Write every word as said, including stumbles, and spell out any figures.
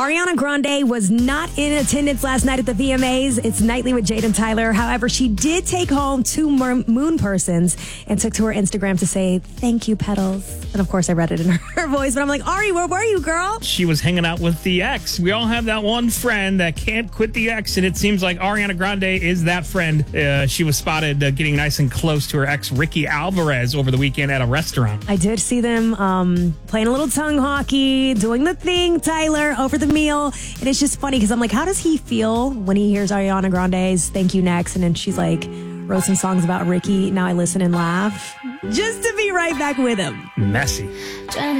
Ariana Grande was not in attendance last night at the V M As. It's Nightly with Jade and Tyler. However, she did take home two mer- moon persons and took to her Instagram to say, thank you, Petals. And of course, I read it in her voice, but I'm like, Ari, where were you, girl? She was hanging out with the ex. We all have that one friend that can't quit the ex, and it seems like Ariana Grande is that friend. Uh, she was spotted uh, getting nice and close to her ex, Ricky Alvarez, over the weekend at a restaurant. I did see them um, playing a little tongue hockey, doing the thing, Tyler, over the meal. And it's just funny because I'm like, how does he feel when he hears Ariana Grande's Thank You Next? And then she's like, wrote some songs about Ricky. Now I listen and laugh just to be right back with him. Messy.